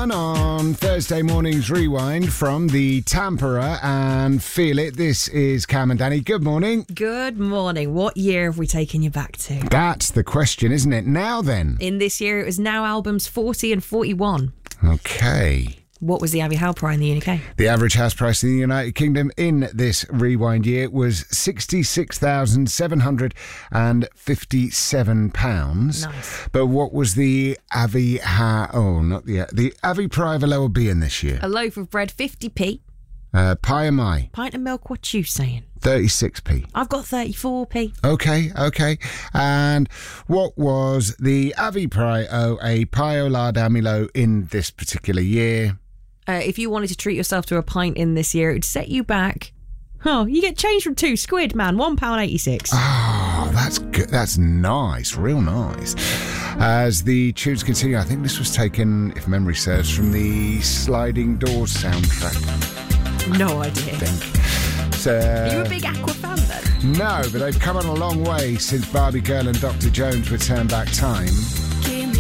everyone, on Thursday morning's Rewind from the Tampere and Feel It. This is Cam and Danny. Good morning. Good morning. What year have we taken you back to? That's the question, isn't it? Now then. In this year, it was Now albums 40 and 41. Okay. What was the Abbey Howe price in the UK? The average house price in the United Kingdom in this Rewind year was £66,757. Nice. But what was the Abbey Howe... Oh, not the Abbey Prior Beer in this year? A loaf of bread, 50p. Pie and my. Pint of milk, what you saying? 36p. I've got 34p. Okay. And what was the Avi Prio a Pio Damilo in this particular year? If you wanted to treat yourself to a pint in this year, it would set you back. Oh, you get change from £2, man. £1.86. Oh, that's good. That's nice. Real nice. As the tunes continue, I think this was taken, if memory serves, from the Sliding Doors soundtrack. No idea. I think. So, Are you a big Aqua fan then? No, but they've come on a long way since Barbie Girl and Dr. Jones Return Back Time.